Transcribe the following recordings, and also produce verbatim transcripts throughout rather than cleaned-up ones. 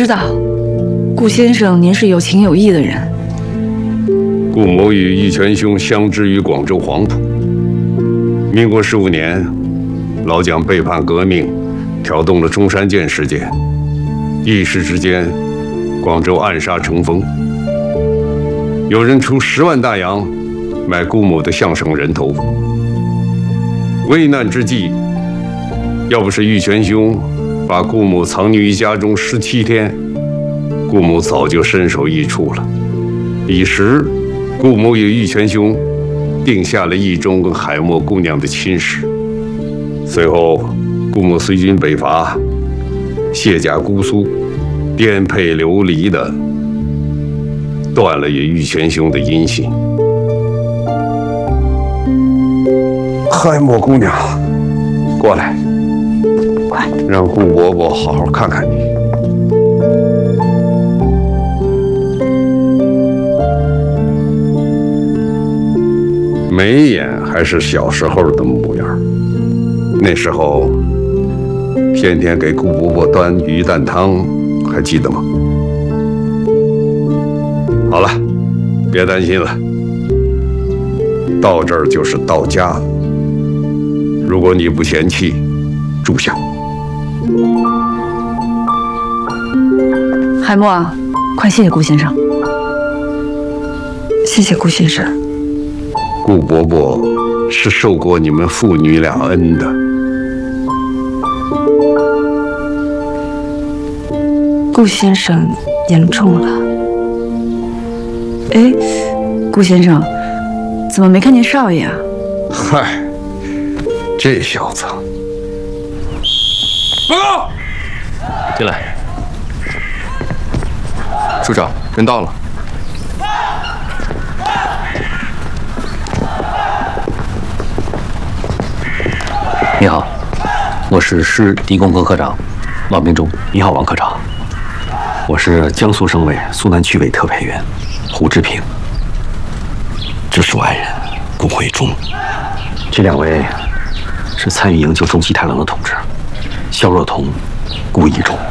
知道，顾先生您是有情有义的人。 顾某与义全兄相知于广州黄埔。民国十五年，老蒋背叛革命，挑动了中山舰事件，一时之间，广州暗杀成风。有人出十万大洋买顾某的相声人头。危难之际，要不是义全兄把顾某藏匿于家中十七天，顾某早就身首异处了。彼时，顾某与义全兄定下了义中跟海默姑娘的亲事。随后，顾某随军北伐，卸甲姑苏，颠沛流离的断了与义全兄的音信。海默姑娘，过来， 快， 让顾伯伯好好看看你。眉眼还是小时候的模样，那时候天天给顾伯伯端鱼蛋汤，还记得吗？好了，别担心了，到这儿就是到家了。如果你不嫌弃，住下。 海默，快谢谢顾先生。谢谢顾先生。 顾伯伯是受过你们父女俩恩的。 顾先生言重了。哎，顾先生，怎么没看见少爷啊？ 嗨，这小子。 报告，进来。处长，人到了。 你好，我是师敌工科科长王明忠。 你好，王科长。我是江苏省委苏南区委特派员胡志平。这是我爱人顾慧忠。这两位是参与营救中西太郎的同志，肖若彤、顾义忠。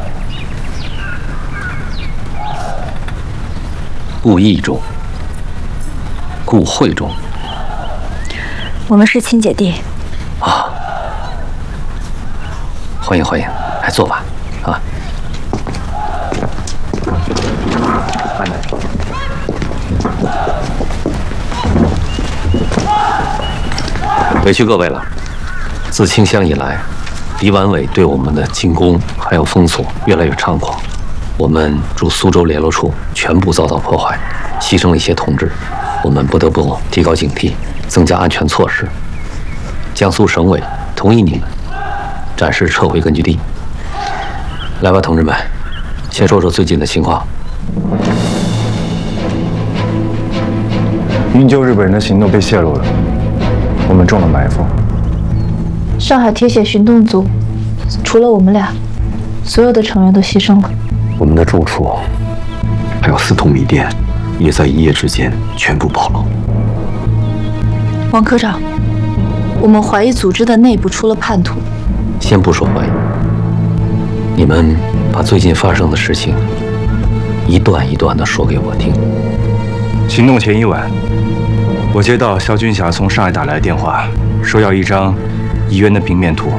顾义忠、顾慧忠， 我们是亲姐弟。 啊。欢迎欢迎，来坐吧，啊！慢点。委屈各位了。自清乡以来，敌顽伪对我们的进攻还有封锁越来越猖狂，我们驻苏州联络处全部遭到破坏，牺牲了一些同志，我们不得不提高警惕，增加安全措施。江苏省委同意你们暂时撤回根据地。来吧，同志们，先说说最近的情况。 营救日本人的行动被泄露了，我们中了埋伏。 上海铁血行动组除了我们俩，所有的成员都牺牲了。 我们的住处还有四通米店，也在一夜之间全部暴露。 王科长，我们怀疑组织的内部出了叛徒。 先不说怀疑，你们把最近发生的事情一段一段地说给我听。 行动前一晚，我接到肖军霞从上海打来的电话，说要一张医院的平面图。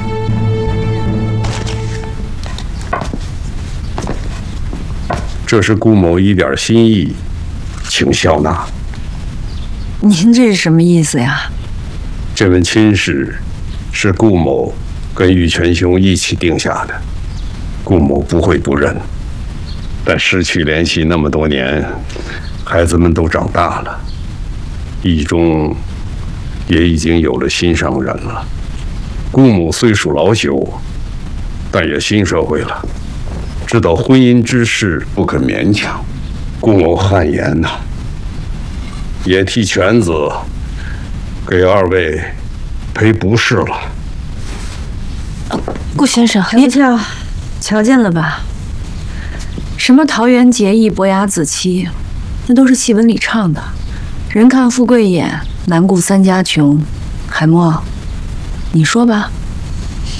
这是顾某一点心意，请笑纳。 您这是什么意思呀？ 这门亲事是顾某跟玉全兄一起定下的，顾某不会不认。但失去联系那么多年，孩子们都长大了，义中也已经有了心上人了。顾某虽属老朽，但也新社会了，知道婚姻之事不可勉强。顾某汗颜呐、啊，也替犬子给二位赔不是了。 顾先生，你瞧，瞧见了吧？什么桃园结义、伯牙子期，那都是戏文里唱的。人看富贵眼，难顾三家穷。海默，你说吧。